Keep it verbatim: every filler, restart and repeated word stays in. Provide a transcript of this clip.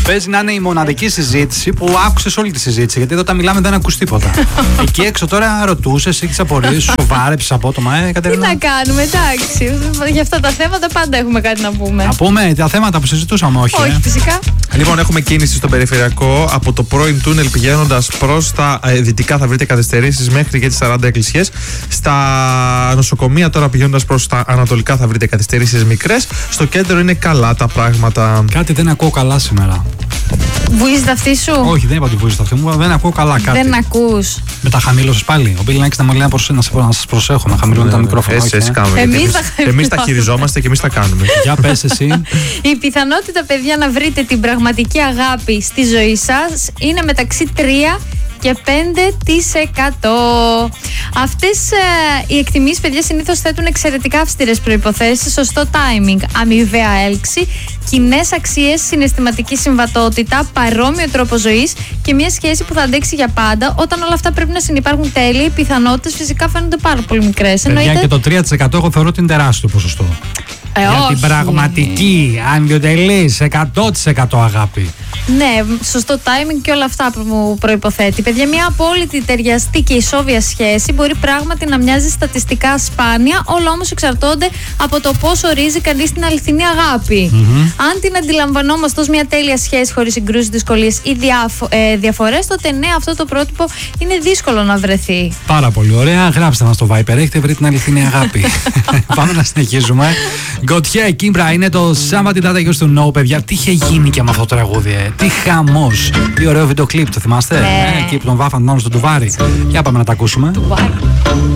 Παίζει να είναι η μοναδική συζήτηση που άκουσες όλη τη συζήτηση. Γιατί εδώ τα μιλάμε δεν ακούς τίποτα. Εκεί έξω τώρα ρωτούσες, έχεις απορίες, σοβάρεψες απότομα, ε, Κατερίνα. Τι να κάνουμε, εντάξει. Για αυτά τα θέματα πάντα έχουμε κάτι να πούμε. Να πούμε τα θέματα που συζητούσαμε, όχι. Όχι, ε. φυσικά. Λοιπόν, έχουμε κίνηση στο περιφερειακό. Από το πρώην τούνελ πηγαίνοντας προς τα ε, δυτικά θα βρείτε καθυστερήσεις μέχρι και τις σαράντα εκκλησιές. Στα νοσοκομεία τώρα πηγαίνοντας προς τα ανατολικά θα βρείτε καθυστερήσεις μικρές. Στο κέντρο είναι καλά τα πράγματα. Κάτι δεν ακούω καλά σήμερα. Βουίζει τα αυτή σου. Όχι, δεν είπα ότι βουίζει τα αυτή μου, δεν ακούω καλά κάτι. Δεν ακούς. Με τα χαμήλωσες πάλι. Ο Bill Nackis να μου λέει να, προσέ... να, σε... να σας προσέχω, να χαμηλώνει τα μικρόφωνα. Έτσι, έτσι κάνουμε. Εμείς Εμείς, τα εμείς τα χειριζόμαστε και εμείς τα κάνουμε. Για πες εσύ. Η πιθανότητα, παιδιά, να βρείτε την πραγματική αγάπη στη ζωή σας είναι μεταξύ τρία και πέντε τοις εκατό. Αυτές ε, οι εκτιμήσεις, παιδιά, συνήθως θέτουν εξαιρετικά αυστηρές προϋποθέσεις, σωστό timing, αμοιβαία έλξη, κοινές αξίες, συναισθηματική συμβατότητα, παρόμοιο τρόπο ζωής και μια σχέση που θα αντέξει για πάντα. Όταν όλα αυτά πρέπει να συνυπάρχουν τέλεια, οι πιθανότητες φυσικά φαίνονται πάρα πολύ μικρές. Παιδιά, Εννοείται... και το τρία τοις εκατό εγώ θεωρώ ότι είναι τεράστιο ποσοστό. Ε, Για όχι. την πραγματική, ανιδιοτελής, εκατό τοις εκατό αγάπη. Ναι, σωστό timing και όλα αυτά που μου προϋποθέτει. Παιδιά, μια απόλυτη ταιριαστή και ισόβια σχέση μπορεί πράγματι να μοιάζει στατιστικά σπάνια, όλα όμως εξαρτώνται από το πώς ορίζει κανείς την αληθινή αγάπη. Mm-hmm. Αν την αντιλαμβανόμαστε ως μια τέλεια σχέση χωρίς συγκρούσεις, δυσκολίες ή διαφο- ε, διαφορές, τότε ναι, αυτό το πρότυπο είναι δύσκολο να βρεθεί. Πάρα πολύ ωραία. Γράψτε μας στο Viper, έχετε βρει την αληθινή αγάπη. Πάμε να συνεχίζουμε. Γκοτιέ, Κίμπρα, είναι το Somebody That I Used to Know, παιδιά. Τι είχε γίνει και με αυτό το τραγούδι, ε. Τι χαμός. Τι ωραίο βίντεο κλιπ, το θυμάστε? Ναι. Ε, εκεί που τον βάφαν μόνο στο τουβάρι. Για πάμε να τα ακούσουμε. Τουβάρι.